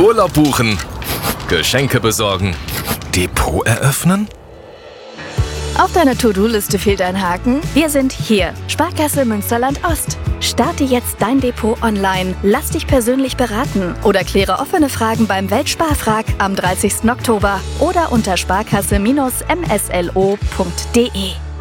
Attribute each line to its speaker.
Speaker 1: Urlaub buchen, Geschenke besorgen, Depot eröffnen?
Speaker 2: Auf deiner To-Do-Liste fehlt ein Haken? Wir sind hier. Sparkasse Münsterland Ost. Starte jetzt dein Depot online. Lass dich persönlich beraten oder kläre offene Fragen beim Weltsparfrag am 30. Oktober oder unter sparkasse-mslo.de.